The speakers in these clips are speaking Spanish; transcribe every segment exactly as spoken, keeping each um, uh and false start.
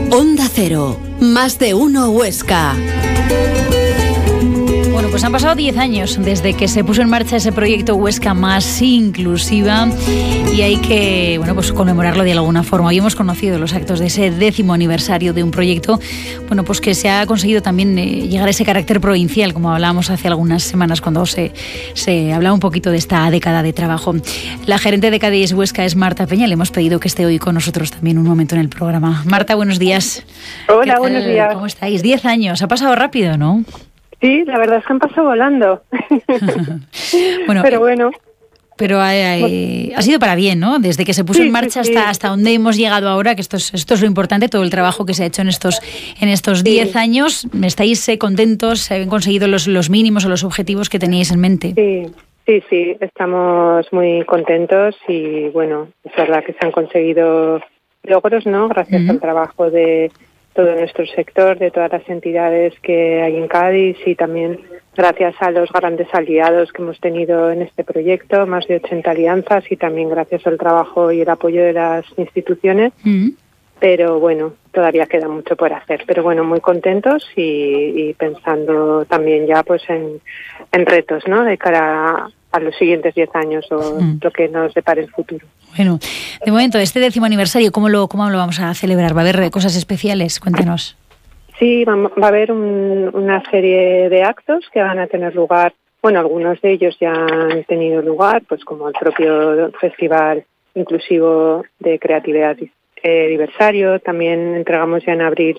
Onda Cero, más de uno Huesca. Bueno, pues han pasado diez años desde que se puso en marcha ese proyecto Huesca Más Inclusiva y hay que, bueno, pues conmemorarlo de alguna forma. Hoy hemos conocido los actos de ese décimo aniversario de un proyecto, bueno, pues que se ha conseguido también eh, llegar a ese carácter provincial, como hablábamos hace algunas semanas cuando se, se hablaba un poquito de esta década de trabajo. La gerente de Cádiz Huesca es Marta Peña, le hemos pedido que esté hoy con nosotros también un momento en el programa. Marta, buenos días. Hola, buenos días. ¿Cómo estáis? Diez años, ha pasado rápido, ¿no? Sí, la verdad es que han pasado volando. bueno, pero bueno. Pero eh, ha sido para bien, ¿no? Desde que se puso sí, en marcha sí, sí. hasta, hasta donde hemos llegado ahora, que esto es, esto es lo importante, todo el trabajo que se ha hecho en estos en estos diez sí. años. ¿Estáis eh, contentos? ¿Se habéis conseguido los, los mínimos o los objetivos que teníais en mente? Sí, sí, sí, estamos muy contentos y bueno, es verdad que se han conseguido logros, ¿no? Gracias uh-huh. al trabajo de todo nuestro sector, de todas las entidades que hay en Cádiz y también gracias a los grandes aliados que hemos tenido en este proyecto, más de ochenta alianzas y también gracias al trabajo y el apoyo de las instituciones. Mm. Pero bueno, todavía queda mucho por hacer. Pero bueno, muy contentos y, y pensando también ya pues en, en retos, ¿no? De cara a, a los siguientes diez años o mm. lo que nos depare el futuro. Bueno, de momento, este décimo aniversario, ¿cómo lo, cómo lo vamos a celebrar? ¿Va a haber cosas especiales? Cuéntanos. Sí, va, va a haber un, una serie de actos que van a tener lugar, bueno, algunos de ellos ya han tenido lugar, pues como el propio Festival Inclusivo de Creatividad eh, Diversario, también entregamos ya en abril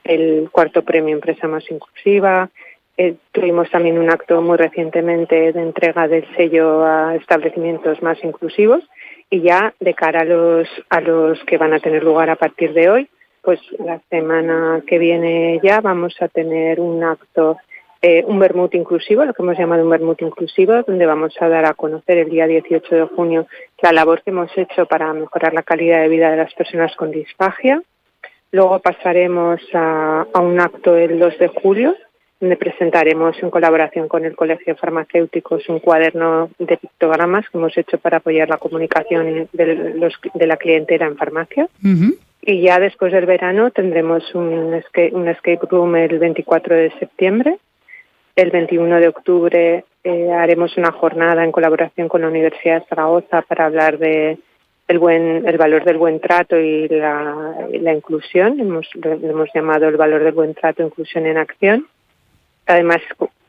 el cuarto premio Empresa Más Inclusiva, eh, tuvimos también un acto muy recientemente de entrega del sello a establecimientos más inclusivos y ya de cara a los, a los que van a tener lugar a partir de hoy, pues la semana que viene ya vamos a tener un acto, eh, un vermut inclusivo, lo que hemos llamado un vermut inclusivo, donde vamos a dar a conocer el día dieciocho de junio la labor que hemos hecho para mejorar la calidad de vida de las personas con disfagia. Luego pasaremos a, a un acto el dos de julio, donde presentaremos en colaboración con el Colegio de Farmacéuticos un cuaderno de pictogramas que hemos hecho para apoyar la comunicación de, los, de la clientela en farmacia. Uh-huh. Y ya después del verano tendremos un escape, un escape room el veinticuatro de septiembre. El veintiuno de octubre eh, haremos una jornada en colaboración con la Universidad de Zaragoza para hablar de el buen el valor del buen trato y la, y la inclusión. Hemos, lo hemos llamado el valor del buen trato e inclusión en acción. Además,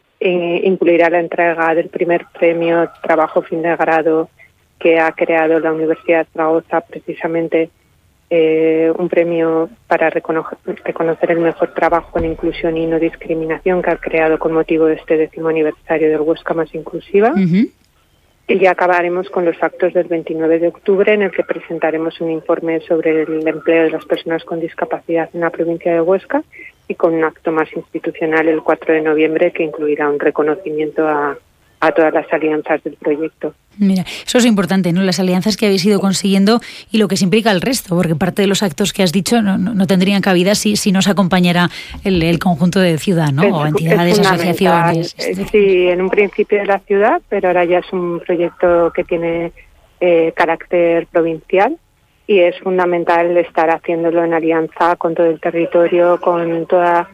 eh, incluirá la entrega del primer premio Trabajo Fin de Grado que ha creado la Universidad de Zaragoza, precisamente eh, un premio para reconocer, reconocer el mejor trabajo en inclusión y no discriminación que ha creado con motivo de este décimo aniversario del Huesca Más Inclusiva. Uh-huh. Y ya acabaremos con los actos del veintinueve de octubre, en el que presentaremos un informe sobre el empleo de las personas con discapacidad en la provincia de Huesca y con un acto más institucional el cuatro de noviembre que incluirá un reconocimiento a, a todas las alianzas del proyecto. Mira, eso es importante, ¿no? Las alianzas que habéis ido consiguiendo y lo que se implica el resto, porque parte de los actos que has dicho no, no, no tendrían cabida si, si no se acompañara el, el conjunto de ciudad, ¿no? Es, o entidades, asociaciones. Sí, en un principio de la ciudad, pero ahora ya es un proyecto que tiene eh, carácter provincial y es fundamental estar haciéndolo en alianza con todo el territorio, con toda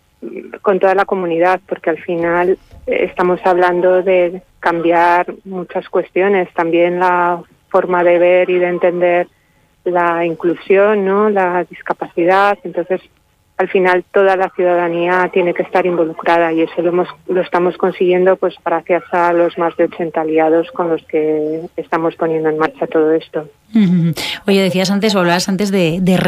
con toda la comunidad, porque al final estamos hablando de cambiar muchas cuestiones, también la forma de ver y de entender la inclusión, ¿no? La discapacidad. Entonces, al final toda la ciudadanía tiene que estar involucrada y eso lo hemos lo estamos consiguiendo pues gracias a los más de ochenta aliados con los que estamos poniendo en marcha todo esto. Oye, decías antes o hablabas antes de, de